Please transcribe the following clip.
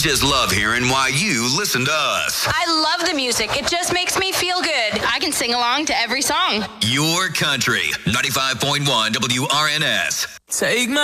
just love hearing why you listen to us. I love the music. It just makes me feel good. I can sing along to every song. Your country, 95.1 WRNS. Take my